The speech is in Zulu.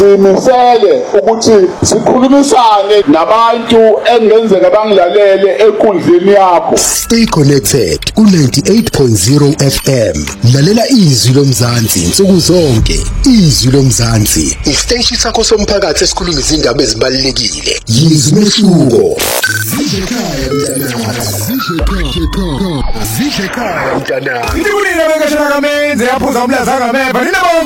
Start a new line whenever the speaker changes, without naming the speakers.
simisele ukuthi sikhulumisane nabantu engenzeka bangilalele enkundleni yakho.
Stay connected ku-98.0 FM. Lalela izwi lomzansi nsuku zonke. Izwi lomzansi, isiteshi sakho somphakathi esikhuluma izindaba ezibalulekile. Yizwi mehluko. Zisekhaya mntana. Zisekhaya mntana.
Ngikubulile bekashana kamenze yaphuza umlaza ngameva.